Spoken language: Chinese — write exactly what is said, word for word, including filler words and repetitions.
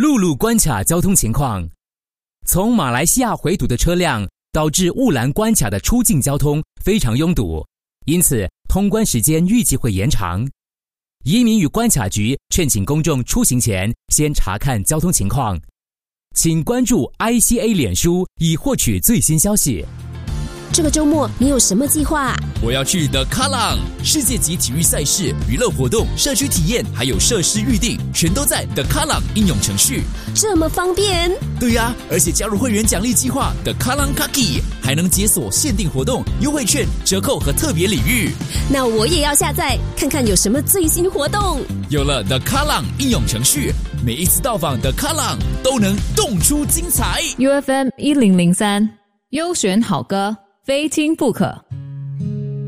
陆路关卡交通情况。从马来西亚回堵的车辆导致雾兰关卡的出境交通非常拥堵，因此通关时间预计会延长。移民与关卡局劝请公众出行前先查看交通情况。请关注 I C A 脸书以获取最新消息。 这个周末你有什么计划？ 我要去The Kallang， 世界级体育赛事、娱乐活动、社区体验，还有设施预定，全都在 The Kallang 应用程序。 这么方便？ 对呀、啊，而且加入会员奖励计划 The Kallang Kaki， 还能解锁限定活动、优惠券、折扣和特别礼遇。 那我也要下载看看有什么最新活动。 有了 The Kallang 应用程序，每一次到访 The Kallang 都能动出精彩。 U F M 一零零三，优选好歌，非听不可。